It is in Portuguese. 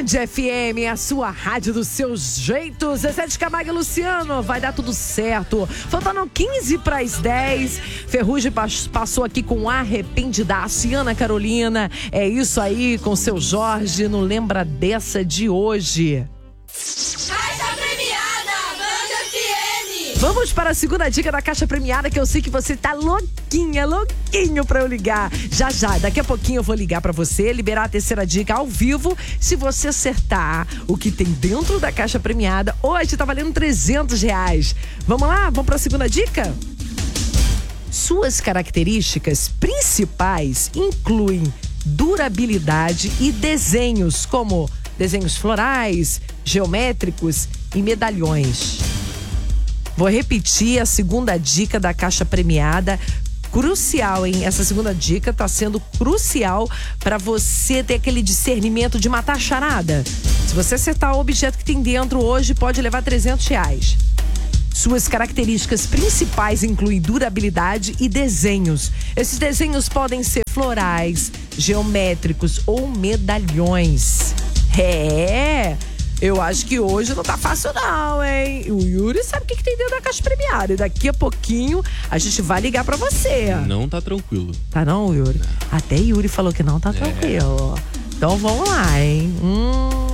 Band FM, a sua rádio dos seus jeitos. Zezé de Camargo e Luciano, vai dar tudo certo. Faltando 15 para as 10. Ferrugem passou aqui com Arrependidaço. E Ana Carolina, é isso aí com seu Jorge. Não lembra dessa de hoje. Vamos para a segunda dica da Caixa Premiada, que eu sei que você tá louquinho pra eu ligar. Já, daqui a pouquinho eu vou ligar pra você, liberar a terceira dica ao vivo. Se você acertar o que tem dentro da Caixa Premiada, hoje tá valendo R$300. Vamos lá? Vamos para a segunda dica? Suas características principais incluem durabilidade e desenhos, como desenhos florais, geométricos e medalhões. Vou repetir a segunda dica da Caixa Premiada. Crucial, hein? Essa segunda dica tá sendo crucial para você ter aquele discernimento de matar a charada. Se você acertar o objeto que tem dentro hoje, pode levar R$300. Suas características principais incluem durabilidade e desenhos. Esses desenhos podem ser florais, geométricos ou medalhões. Eu acho que hoje não tá fácil não, hein? O Yuri sabe o que tem dentro da Caixa Premiada. E daqui a pouquinho a gente vai ligar pra você. Não tá tranquilo. Tá não, Yuri? Não. Até Yuri falou que não tá tranquilo. Então vamos lá, hein?